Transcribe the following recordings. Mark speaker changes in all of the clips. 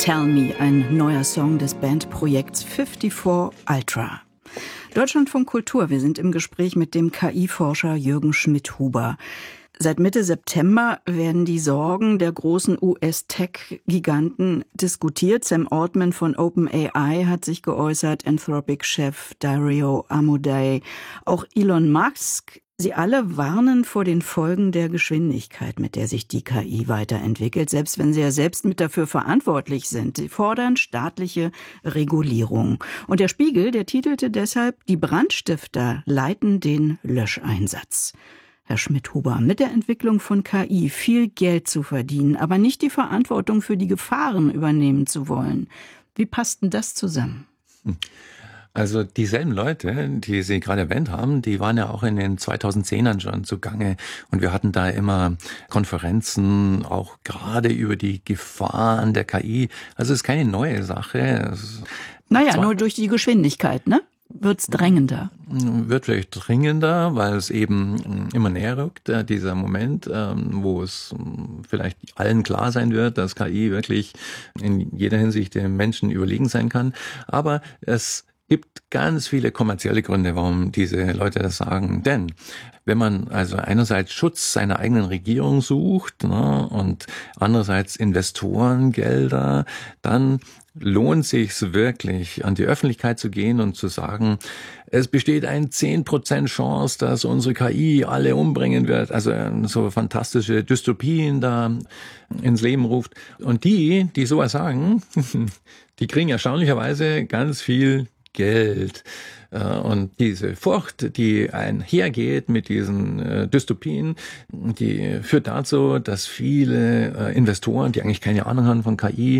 Speaker 1: Tell Me, ein neuer Song des Bandprojekts 54 Ultra. Deutschlandfunk Kultur, wir sind im Gespräch mit dem KI-Forscher Jürgen Schmidhuber. Seit Mitte September werden die Sorgen der großen US-Tech-Giganten diskutiert. Sam Altman von OpenAI hat sich geäußert, Anthropic-Chef Dario Amodei, auch Elon Musk. Sie alle warnen vor den Folgen der Geschwindigkeit, mit der sich die KI weiterentwickelt, selbst wenn sie ja selbst mit dafür verantwortlich sind. Sie fordern staatliche Regulierung. Und der Spiegel, der titelte deshalb, die Brandstifter leiten den Löscheinsatz. Herr Schmidhuber, mit der Entwicklung von KI viel Geld zu verdienen, aber nicht die Verantwortung für die Gefahren übernehmen zu wollen. Wie passt denn das zusammen?
Speaker 2: Also dieselben Leute, die Sie gerade erwähnt haben, die waren ja auch in den 2010ern schon zugange. Und wir hatten da immer Konferenzen, auch gerade über die Gefahren der KI. Also es ist keine neue Sache.
Speaker 1: Naja, nur durch die Geschwindigkeit, ne? Wird's drängender?
Speaker 2: Wird vielleicht dringender, weil es eben immer näher rückt, dieser Moment, wo es vielleicht allen klar sein wird, dass KI wirklich in jeder Hinsicht dem Menschen überlegen sein kann. Aber es gibt ganz viele kommerzielle Gründe, warum diese Leute das sagen. Denn wenn man also einerseits Schutz seiner eigenen Regierung sucht, ne, und andererseits Investorengelder, dann lohnt sich's wirklich, an die Öffentlichkeit zu gehen und zu sagen, es besteht eine 10% Chance, dass unsere KI alle umbringen wird. Also so fantastische Dystopien da ins Leben ruft. Und die sowas sagen, die kriegen erstaunlicherweise ganz viel Geld. Und diese Furcht, die einhergeht mit diesen Dystopien, die führt dazu, dass viele Investoren, die eigentlich keine Ahnung haben von KI,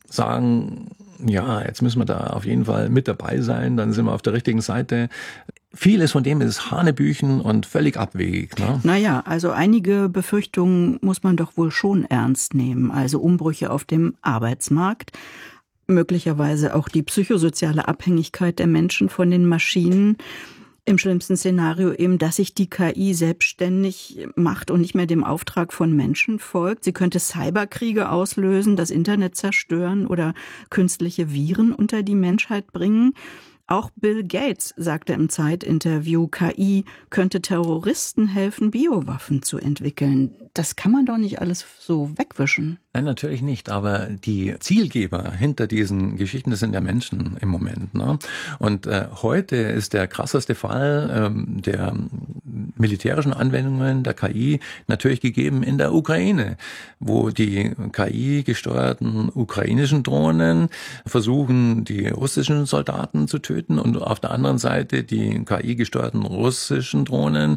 Speaker 2: sagen, ja, jetzt müssen wir da auf jeden Fall mit dabei sein, dann sind wir auf der richtigen Seite. Vieles von dem ist Hanebüchen und völlig abwegig. Ne?
Speaker 1: Naja, also einige Befürchtungen muss man doch wohl schon ernst nehmen. Also Umbrüche auf dem Arbeitsmarkt, möglicherweise auch die psychosoziale Abhängigkeit der Menschen von den Maschinen. Im schlimmsten Szenario eben, dass sich die KI selbstständig macht und nicht mehr dem Auftrag von Menschen folgt. Sie könnte Cyberkriege auslösen, das Internet zerstören oder künstliche Viren unter die Menschheit bringen. Auch Bill Gates sagte im Zeit-Interview, KI könnte Terroristen helfen, Biowaffen zu entwickeln. Das kann man doch nicht alles so wegwischen.
Speaker 2: Nein, natürlich nicht, aber die Zielgeber hinter diesen Geschichten, das sind ja Menschen im Moment. Ne? Und heute ist der krasseste Fall der militärischen Anwendungen der KI natürlich gegeben in der Ukraine, wo die KI-gesteuerten ukrainischen Drohnen versuchen, die russischen Soldaten zu töten und auf der anderen Seite die KI-gesteuerten russischen Drohnen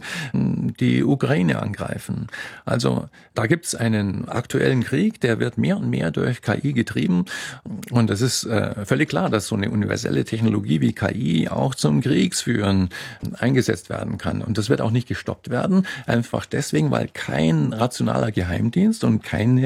Speaker 2: die Ukraine angreifen. Also da gibt's einen aktuellen Krieg, der wird mehr und mehr durch KI getrieben. Und es ist völlig klar, dass so eine universelle Technologie wie KI auch zum Kriegsführen eingesetzt werden kann. Und das wird auch nicht gestoppt werden, einfach deswegen, weil kein rationaler Geheimdienst und keine